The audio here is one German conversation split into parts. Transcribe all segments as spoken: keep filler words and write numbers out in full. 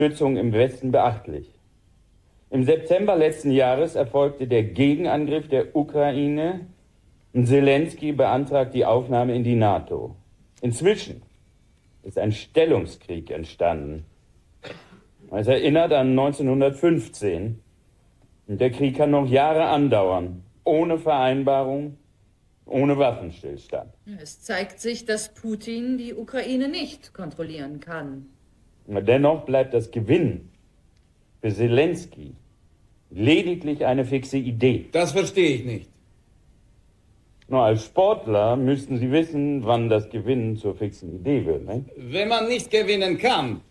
Unterstützung im Westen beachtlich. Im September letzten Jahres erfolgte der Gegenangriff der Ukraine und Zelensky beantragt die Aufnahme in die NATO. Inzwischen ist ein Stellungskrieg entstanden. Es erinnert an neunzehnhundertfünfzehn. Und der Krieg kann noch Jahre andauern, ohne Vereinbarung, ohne Waffenstillstand. Es zeigt sich, dass Putin die Ukraine nicht kontrollieren kann. Dennoch bleibt das Gewinnen für Zelensky lediglich eine fixe Idee. Das verstehe ich nicht. Nur als Sportler müssten Sie wissen, wann das Gewinnen zur fixen Idee wird, ne? Wenn man nicht gewinnen kann.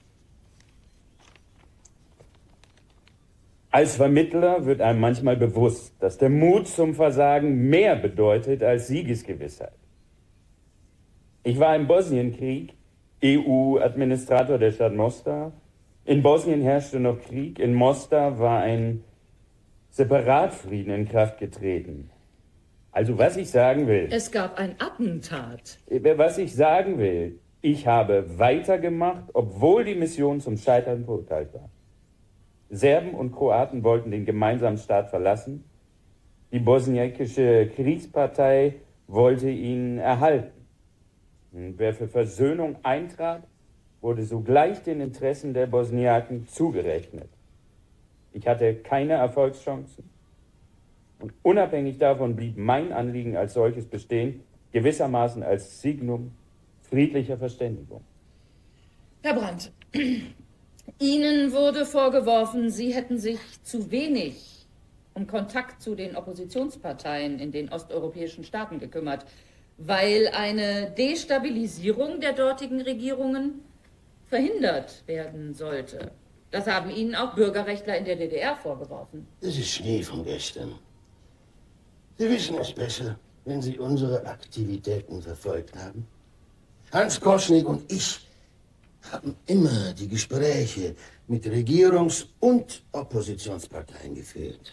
Als Vermittler wird einem manchmal bewusst, dass der Mut zum Versagen mehr bedeutet als Siegesgewissheit. Ich war im Bosnienkrieg E U-Administrator der Stadt Mostar. In Bosnien herrschte noch Krieg. In Mostar war ein Separatfrieden in Kraft getreten. Also was ich sagen will... Es gab ein Attentat. Was ich sagen will, ich habe weitergemacht, obwohl die Mission zum Scheitern verurteilt war. Serben und Kroaten wollten den gemeinsamen Staat verlassen. Die bosniakische Kriegspartei wollte ihn erhalten. Und wer für Versöhnung eintrat, wurde sogleich den Interessen der Bosniaken zugerechnet. Ich hatte keine Erfolgschancen. Und unabhängig davon blieb mein Anliegen als solches bestehen, gewissermaßen als Signum friedlicher Verständigung. Herr Brandt, Ihnen wurde vorgeworfen, Sie hätten sich zu wenig um Kontakt zu den Oppositionsparteien in den osteuropäischen Staaten gekümmert, weil eine Destabilisierung der dortigen Regierungen verhindert werden sollte. Das haben Ihnen auch Bürgerrechtler in der D D R vorgeworfen. Das ist Schnee von gestern. Sie wissen es besser, wenn Sie unsere Aktivitäten verfolgt haben. Hans Koschnik und ich haben immer die Gespräche mit Regierungs- und Oppositionsparteien geführt.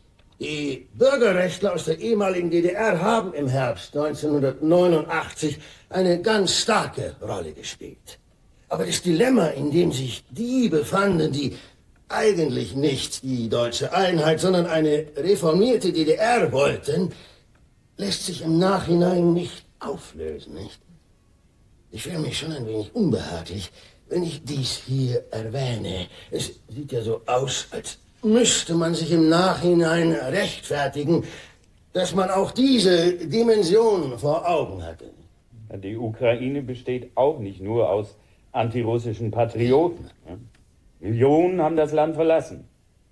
Die Bürgerrechtler aus der ehemaligen D D R haben im Herbst neunzehnhundertneunundachtzig eine ganz starke Rolle gespielt. Aber das Dilemma, in dem sich die befanden, die eigentlich nicht die deutsche Einheit, sondern eine reformierte D D R wollten, lässt sich im Nachhinein nicht auflösen, nicht? Ich fühle mich schon ein wenig unbehaglich, wenn ich dies hier erwähne. Es sieht ja so aus, als müsste man sich im Nachhinein rechtfertigen, dass man auch diese Dimension vor Augen hatte. Die Ukraine besteht auch nicht nur aus antirussischen Patrioten. Millionen haben das Land verlassen.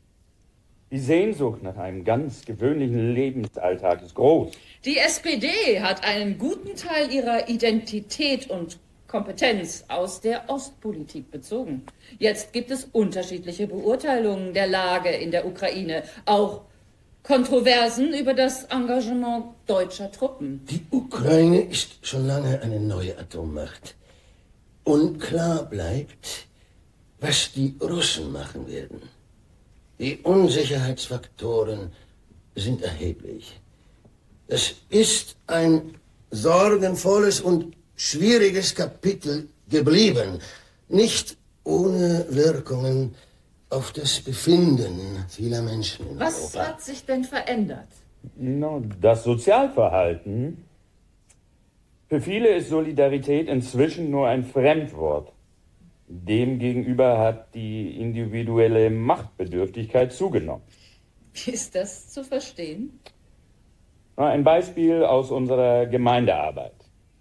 Die Sehnsucht nach einem ganz gewöhnlichen Lebensalltag ist groß. Die S P D hat einen guten Teil ihrer Identität und Kompetenz aus der Ostpolitik bezogen. Jetzt gibt es unterschiedliche Beurteilungen der Lage in der Ukraine, auch Kontroversen über das Engagement deutscher Truppen. Die Ukraine ist schon lange eine neue Atommacht. Unklar bleibt, was die Russen machen werden. Die Unsicherheitsfaktoren sind erheblich. Es ist ein sorgenvolles und schwieriges Kapitel geblieben, nicht ohne Wirkungen auf das Befinden vieler Menschen in Was Europa. hat sich denn verändert? No, das Sozialverhalten. Für viele ist Solidarität inzwischen nur ein Fremdwort. Demgegenüber hat die individuelle Machtbedürftigkeit zugenommen. Wie ist das zu verstehen? Ein Beispiel aus unserer Gemeindearbeit.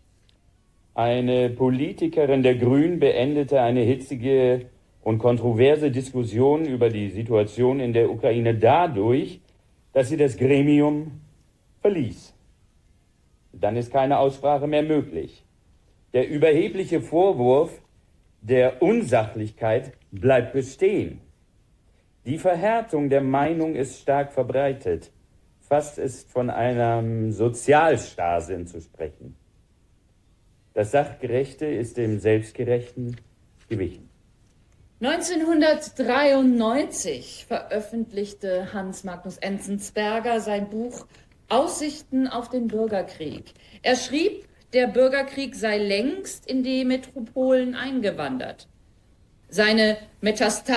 Eine Politikerin der Grünen beendete eine hitzige und kontroverse Diskussion über die Situation in der Ukraine dadurch, dass sie das Gremium verließ. Dann ist keine Aussprache mehr möglich. Der überhebliche Vorwurf der Unsachlichkeit bleibt bestehen. Die Verhärtung der Meinung ist stark verbreitet. Fast ist von einem Sozialstarrsinn zu sprechen. Das Sachgerechte ist dem Selbstgerechten gewichen. neunzehnhundertdreiundneunzig veröffentlichte Hans Magnus Enzensberger sein Buch Aussichten auf den Bürgerkrieg. Er schrieb, der Bürgerkrieg sei längst in die Metropolen eingewandert. Seine Metastase